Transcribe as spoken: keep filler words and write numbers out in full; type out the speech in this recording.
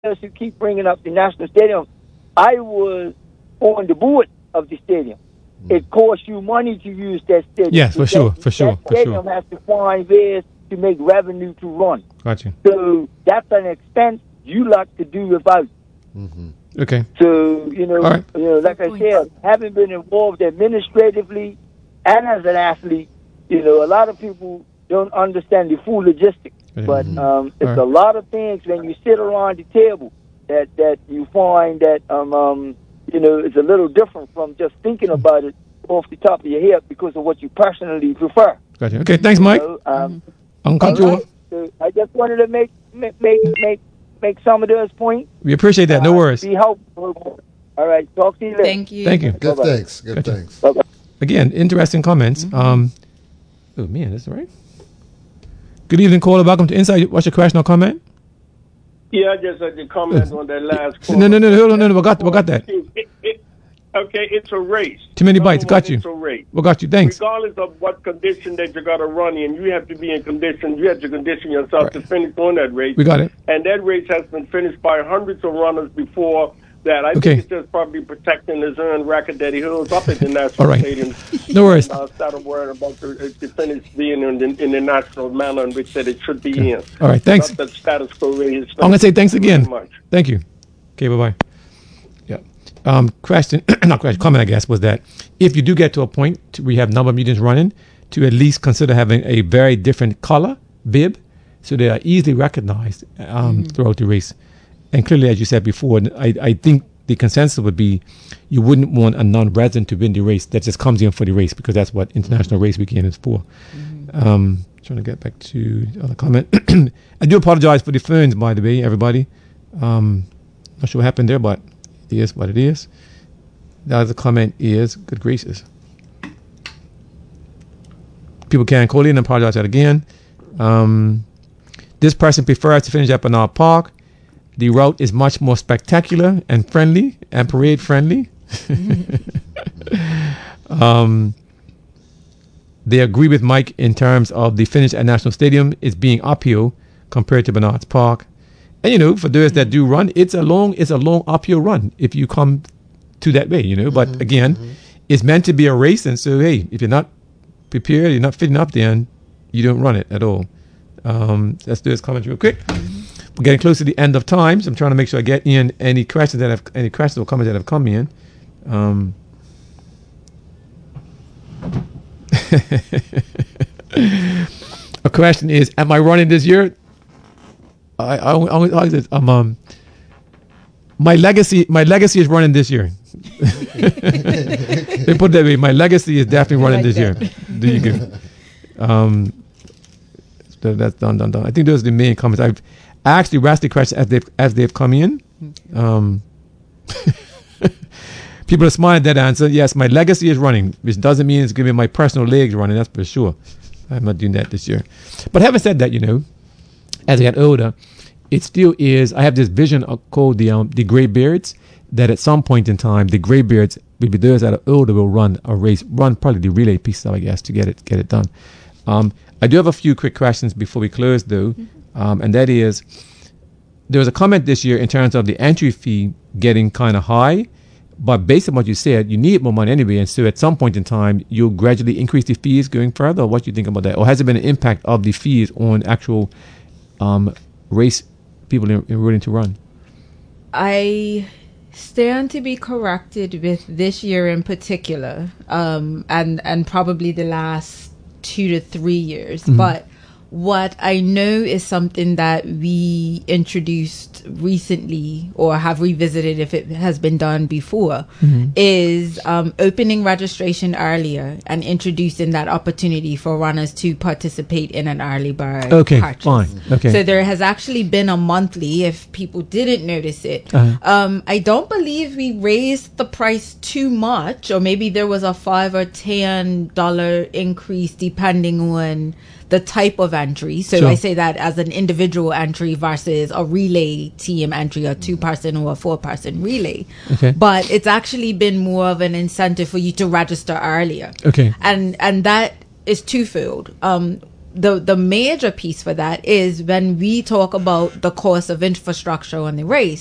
else who keep bringing up the National Stadium, I was on the board of the stadium. Mm. It costs you money to use that stadium. Yes, for sure, for sure, for sure. That stadium has to find ways to make revenue to run. Gotcha. So that's an expense you like to do without. Mm-hmm. Okay. So, you know, right. you know, like I said, having been involved administratively and as an athlete, you know, a lot of people don't understand the full logistics. Mm-hmm. But um, it's right. a lot of things when you sit around the table that, that you find that, um, um, you know, it's a little different from just thinking about it off the top of your head because of what you personally prefer. Gotcha. Okay, thanks, Mike. So, um, I'm cut you off. So I just wanted to make make make make, make some of those points. We appreciate that. No uh, worries. Be helpful. All right. Talk to you later. Thank you. Thank you. Good Bye-bye. thanks. Good gotcha. thanks. Bye-bye. Again, interesting comments. Mm-hmm. Um, oh man, that's right. Good evening, caller. Welcome to Insight. What's your question or comment? Yeah, I just had to comment uh, on that last call. No, no, no, hold on, no, no, we got, we got that. It, it, it, okay, it's a race. Too many bites. Got you. It's a race. We got you. Thanks. Regardless of what condition that you're going to run in, you have to be in condition. You have to condition yourself right. to finish on that race. We got it. And that race has been finished by hundreds of runners before that. I okay. think it's just probably protecting his own record that he holds up at the national right. stadium. No worries. And, uh, instead of worrying about the, the finish being in the, in the national manner in which that it should be okay. in. All right, thanks. Not that status quo race. I'm going to say thanks again. Thank you. Okay, bye-bye. Yeah. Um, question, not question, comment, I guess, was that if you do get to a point to, where you have number of meetings running, to at least consider having a very different color bib so they are easily recognized um, mm-hmm. throughout the race. And clearly, as you said before, I, I think the consensus would be you wouldn't want a non-resident to win the race that just comes in for the race because that's what International Race Weekend is for. Mm-hmm. Um, trying to get back to the other comment. I do apologize for the phones, by the way, everybody. Um, not sure what happened there, but it is what it is. The other comment is, good gracious. People can call in and apologize that again. Um, this person prefers to finish at Bernard Park. The route is much more spectacular and friendly and parade friendly. um, they agree with Mike in terms of the finish at National Stadium is being uphill compared to Bernard's Park. And you know, for those that do run, it's a long, it's a long uphill run if you come to that way, you know. But mm-hmm, again, mm-hmm. it's meant to be a race, and so hey, if you're not prepared, you're not fitting up, then you don't run it at all. Um, let's do this comment real quick. We're getting close to the end of time, so I'm trying to make sure I get in any questions that have any questions or comments that have come in. Um, a question is, am I running this year? I, I, I, I um, um, my legacy, my legacy is running this year. They put it that way. My legacy is definitely running like this that. year. There you go. Um, so that's done, done, done. I think those are the main comments. I've actually asked the question as they've as they've come in. Um, people are smiling at that answer. Yes, my legacy is running, which doesn't mean it's going to be my personal legs running. That's for sure. I'm not doing that this year. But having said that, you know, as I get older, it still is. I have this vision of called the um, the graybeards. That at some point in time, the graybeards will be those that are older will run a race, run probably the relay piece, I guess, to get it get it done. Um, I do have a few quick questions before we close, though, mm-hmm. um, and that is, there was a comment this year in terms of the entry fee getting kind of high, but based on what you said, you need more money anyway, and so at some point in time, you'll gradually increase the fees going further. Or what do you think about that? Or has there been an impact of the fees on actual um, race people in, in willing to run? I stand to be corrected with this year in particular, um, and and probably the last two to three years. Mm-hmm. But what I know is something that we introduced recently or have revisited if it has been done before, mm-hmm. is um, opening registration earlier and introducing that opportunity for runners to participate in an early bird okay, purchase. Fine. Okay. So there has actually been a monthly, if people didn't notice it. Uh-huh. Um, I don't believe we raised the price too much, or maybe there was a five or ten dollar increase depending on the type of entry. So sure. I say that as an individual entry versus a relay team entry, a two person or a four person relay. Okay. But it's actually been more of an incentive for you to register earlier. Okay. And and that is twofold. Um, the the major piece for that is when we talk about the cost of infrastructure on the race.